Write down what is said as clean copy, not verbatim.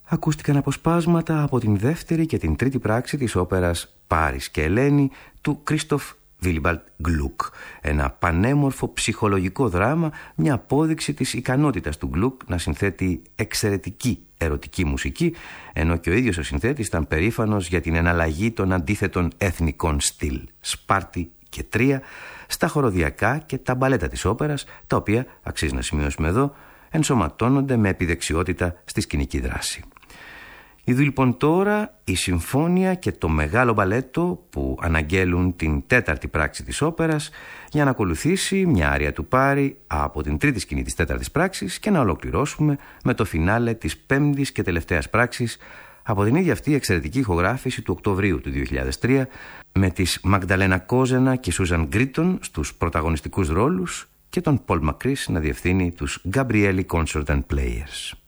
Ακούστηκαν αποσπάσματα από την δεύτερη και την τρίτη πράξη της όπερας «Πάρις και Ελένη» του Κρίστοφ Βίλιμπαλντ Γκλουκ. Ένα πανέμορφο ψυχολογικό δράμα, μια απόδειξη της ικανότητας του Γκλουκ να συνθέτει εξαιρετική ερωτική μουσική, ενώ και ο ίδιος ο συνθέτης ήταν περήφανος για την εναλλαγή των αντίθετων εθνικών στυλ, Σπάρτη και Τρία, στα χοροδιακά και τα μπαλέτα της όπερας, τα οποία, αξίζει να σημειώσουμε εδώ, ενσωματώνονται με επιδεξιότητα στη σκηνική δράση. Είδου λοιπόν τώρα η συμφώνια και το μεγάλο μπαλέτο που αναγγέλουν την τέταρτη πράξη της όπερας, για να ακολουθήσει μια άρια του Πάρη από την τρίτη σκηνή της τέταρτης πράξης και να ολοκληρώσουμε με το φινάλε της πέμπτης και τελευταίας πράξης από την ίδια αυτή εξαιρετική ηχογράφηση του Οκτωβρίου του 2003, με τις Μαγδαλένα Κόζενα και Σούζαν Γκρίτον στους πρωταγωνιστικούς ρόλους και τον Πολ Μακρίς να διευθύνει τους Gabrieli Concert and Players.